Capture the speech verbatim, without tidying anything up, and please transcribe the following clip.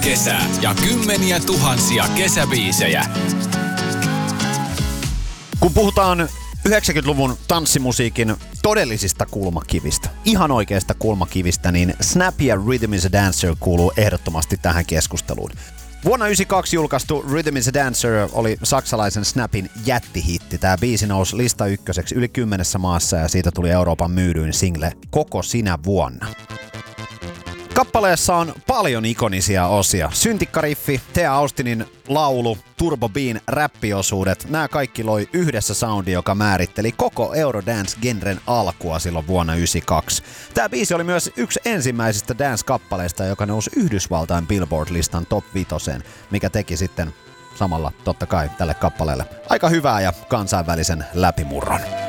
Kesä ja kymmeniä tuhansia kesäbiisejä. Kun puhutaan yhdeksänkymmentäluvun tanssimusiikin todellisista kulmakivistä, ihan oikeista kulmakivistä, niin Snap ja Rhythm is a Dancer kuuluu ehdottomasti tähän keskusteluun. Vuonna yhdeksänkymmentäkaksi julkaistu Rhythm is a Dancer oli saksalaisen Snapin jättihitti. Tämä biisi nousi lista ykköseksi yli kymmenessä maassa ja siitä tuli Euroopan myydyin single koko sinä vuonna. Kappaleessa on paljon ikonisia osia. Syntikkariffi, Thea Austinin laulu, Turbo Bean räppiosuudet. Nämä kaikki loi yhdessä soundi, joka määritteli koko Eurodance-genren alkua silloin vuonna yhdeksänkymmentäkaksi. Tämä biisi oli myös yksi ensimmäisistä dance-kappaleista, joka nousi Yhdysvaltain Billboard-listan top vitoseen, mikä teki sitten samalla totta kai tälle kappaleelle aika hyvää ja kansainvälisen läpimurron.